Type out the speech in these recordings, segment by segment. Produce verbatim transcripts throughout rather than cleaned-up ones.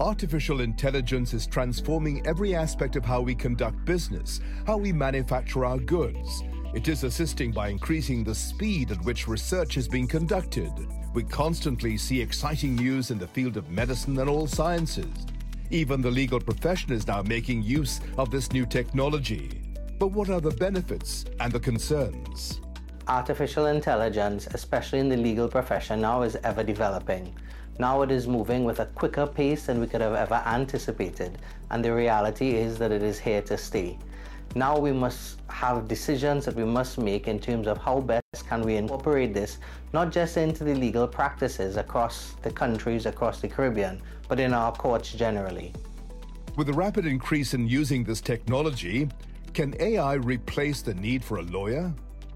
Artificial intelligence is transforming every aspect of how we conduct business, how we manufacture our goods. It is assisting by increasing the speed at which research is being conducted. We constantly see exciting news in the field of medicine and all sciences. Even the legal profession is now making use of this new technology. But what are the benefits and the concerns? Artificial intelligence, especially in the legal profession, now is ever developing. Now it is moving with a quicker pace than we could have ever anticipated, and the reality is that it is here to stay. Now we must have decisions that we must make in terms of how best can we incorporate this, not just into the legal practices across the countries, across the Caribbean, but in our courts generally. With the rapid increase in using this technology, can A I replace the need for a lawyer?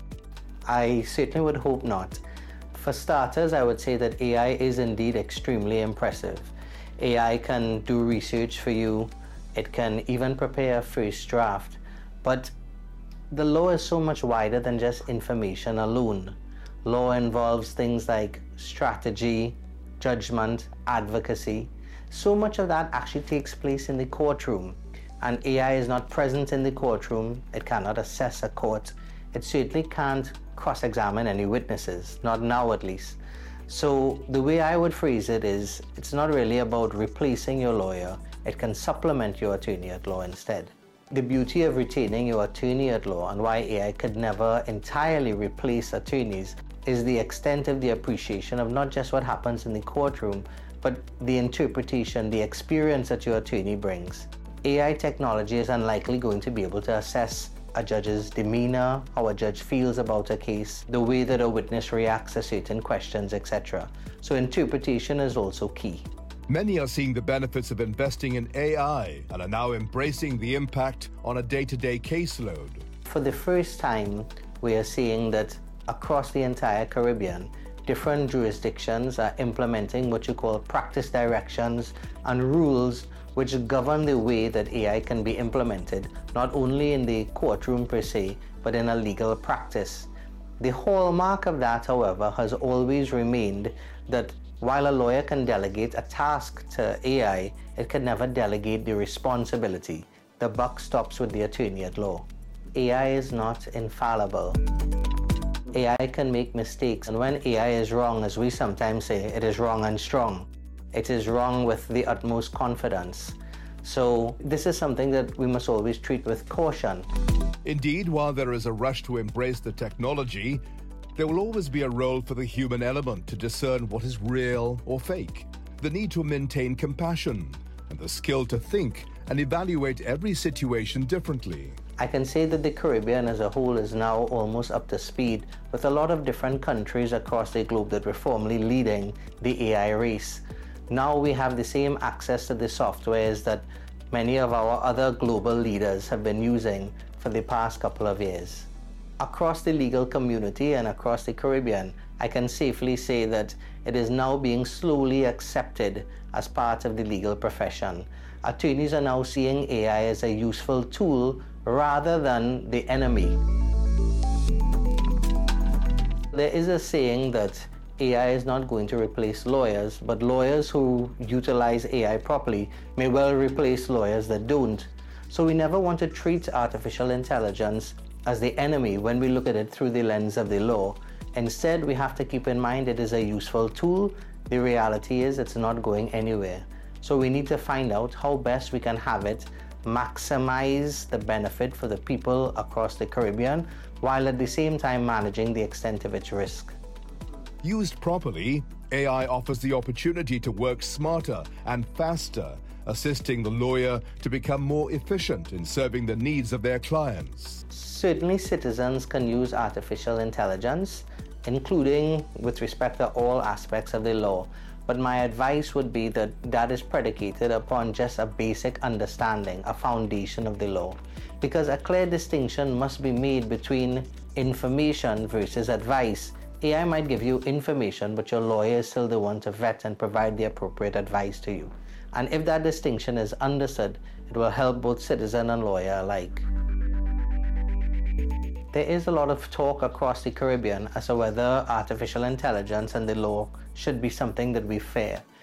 I certainly would hope not. For starters, I would say that A I is indeed extremely impressive. A I can do research for you. It can even prepare a first draft. But the law is so much wider than just information alone. Law involves things like strategy, judgment, advocacy. So much of that actually takes place in the courtroom. And A I is not present in the courtroom. It cannot assess a court. It certainly can't cross-examine any witnesses, not now at least. So the way I would phrase it is, it's not really about replacing your lawyer. It can supplement your attorney at law instead. The beauty of retaining your attorney at law and why A I could never entirely replace attorneys is the extent of the appreciation of not just what happens in the courtroom, but the interpretation, the experience that your attorney brings. A I technology is unlikely going to be able to assess a judge's demeanor, how a judge feels about a case, the way that a witness reacts to certain questions, et cetera. So interpretation is also key. Many are seeing the benefits of investing in A I and are now embracing the impact on a day-to-day caseload. For the first time, we are seeing that across the entire Caribbean, different jurisdictions are implementing what you call practice directions and rules which govern the way that A I can be implemented, not only in the courtroom per se, but in a legal practice. The hallmark of that, however, has always remained that while a lawyer can delegate a task to A I, it can never delegate the responsibility. The buck stops with the attorney at law. A I is not infallible. A I can make mistakes, and when A I is wrong, as we sometimes say, it is wrong and strong. It is wrong with the utmost confidence. So this is something that we must always treat with caution. Indeed, while there is a rush to embrace the technology, there will always be a role for the human element to discern what is real or fake, the need to maintain compassion, and the skill to think and evaluate every situation differently. I can say that the Caribbean as a whole is now almost up to speed with a lot of different countries across the globe that were formerly leading the A I race. Now we have the same access to the softwares that many of our other global leaders have been using for the past couple of years. Across the legal community and across the Caribbean, I can safely say that it is now being slowly accepted as part of the legal profession. Attorneys are now seeing A I as a useful tool rather than the enemy. There is a saying that A I is not going to replace lawyers, but lawyers who utilize A I properly may well replace lawyers that don't. So we never want to treat artificial intelligence as the enemy when we look at it through the lens of the law. Instead, we have to keep in mind it is a useful tool. The reality is it's not going anywhere. So we need to find out how best we can have it maximize the benefit for the people across the Caribbean, while at the same time managing the extent of its risk. Used properly, A I offers the opportunity to work smarter and faster, assisting the lawyer to become more efficient in serving the needs of their clients. Certainly, citizens can use artificial intelligence, including with respect to all aspects of the law. But my advice would be that that is predicated upon just a basic understanding, a foundation of the law. Because a clear distinction must be made between information versus advice. A I might give you information, but your lawyer is still the one to vet and provide the appropriate advice to you. And if that distinction is understood, it will help both citizen and lawyer alike. There is a lot of talk across the Caribbean as to whether artificial intelligence and the law should be something that we fear.